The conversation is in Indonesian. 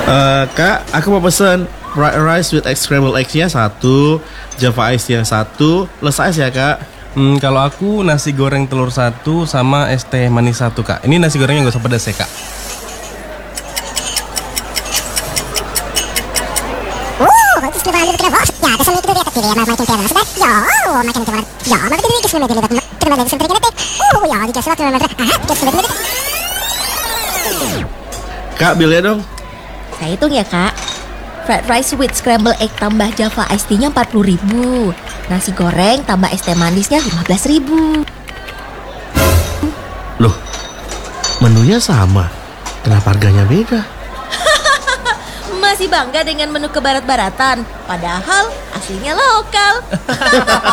Kak, aku mau pesen fried rice with egg scrambled eggs-nya satu, Java Ice yang satu, less ice ya kak. Kalau aku nasi goreng telur satu sama es teh manis satu kak. Ini nasi gorengnya gak usah pedas ya kak. Kak, bilnya dong. Saya hitung ya kak. Fried rice with scrambled egg tambah Java Iced Tea-nya 40.000. Nasi goreng tambah es teh manisnya 15.000. Loh, menunya sama, kenapa harganya beda? Masih bangga dengan menu kebarat-baratan, padahal aslinya lokal.